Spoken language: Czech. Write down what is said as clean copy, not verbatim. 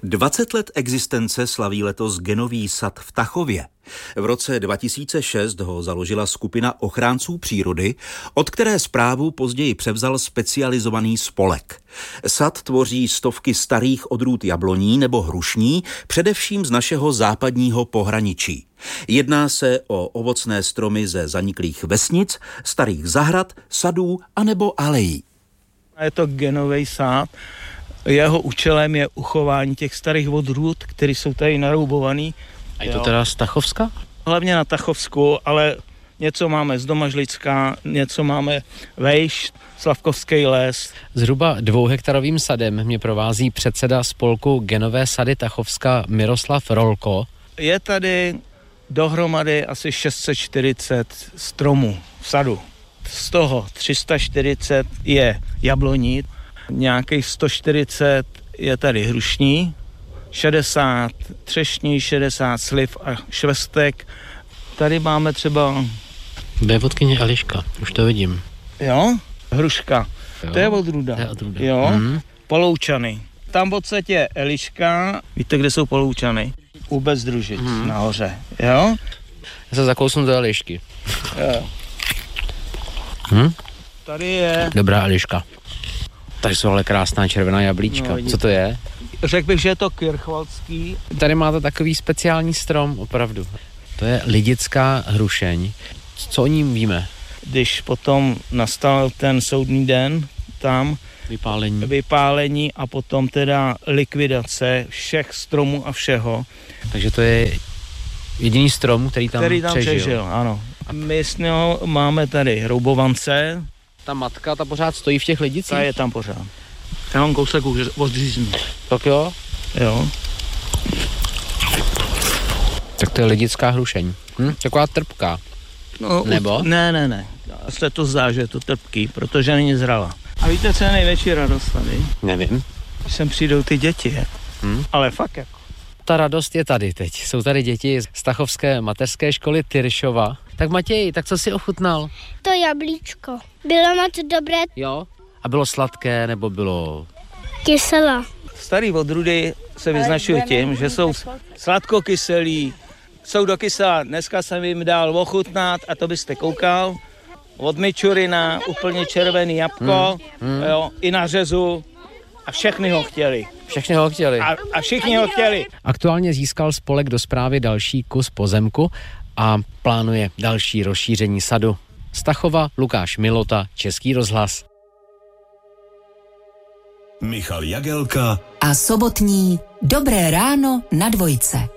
20 let existence slaví letos genový sad v Tachově. V roce 2006 ho založila skupina ochránců přírody, od které správu později převzal specializovaný spolek. Sad tvoří stovky starých odrůd jabloní nebo hrušní, především z našeho západního pohraničí. Jedná se o ovocné stromy ze zaniklých vesnic, starých zahrad, sadů anebo alejí. Je to genový sád. Jeho účelem je uchování těch starých odrůd, které jsou tady naroubovaný. A je to teda z Tachovska? Hlavně na Tachovsku, ale něco máme z Domažlicka, něco máme vejš, Slavkovský les. Zhruba 2hektarovým sadem mě provází předseda spolku Genové sady Tachovska Miroslav Rolko. Je tady dohromady asi 640 stromů v sadu. Z toho 340 je jabloní, nějakých 140 je tady hrušní, 60 třešní, 60 sliv a švestek. Tady máme třeba... Vévodkyně Eliška, už to vidím. Jo, hruška, jo. To je odrůda. Jo, Poloučany. Tam v podstatě je Eliška, víte, kde jsou Poloučany? U Bezdružic nahoře, jo? Já se zakousnu do Elišky. Jo. Tady je... Dobrá Eliška. Tady jsou ale krásná červená jablíčka. No, co to je? Řekl bych, že je to kirchwaldský. Tady máte takový speciální strom, opravdu. To je lidická hrušeň. Co o ním víme? Když potom nastal ten soudní den, tam vypálení a potom teda likvidace všech stromů a všeho. Takže to je jediný strom, který tam přežil. Ano. My s něho máme tady hroubovance. Ta matka, ta pořád stojí v těch lidicích? Ta je tam pořád. Já mám kousek odříznu. Tak jo? Jo. Tak to je lidická hrušeň. Taková trpká. No, nebo? Ne. Se to zdá, že je to trpký, protože není zrala. A víte, co je největší radost tady? Nevím. Když sem přijdou ty děti, ale fakt jako. Ta radost je tady teď. Jsou tady děti z Tachovské mateřské školy Tyršova. Tak Matěj, tak co jsi ochutnal? To jablíčko. Bylo moc dobré. Jo? A bylo sladké, nebo bylo... Kyselé. Starý odrůdy se vyznačují tím, že jsou sladkokyselí, jsou do kyselá. Dneska jsem jim dal ochutnat, a to byste koukal, od Mičurina, úplně červený jabko, jo, i na řezu. A všechny ho chtěli. A všichni ho chtěli. Aktuálně získal spolek do správy další kus pozemku a plánuje další rozšíření sadu. Z Tachova Lukáš Milota, Český rozhlas. Michal Jagelka a sobotní Dobré ráno na Dvojce.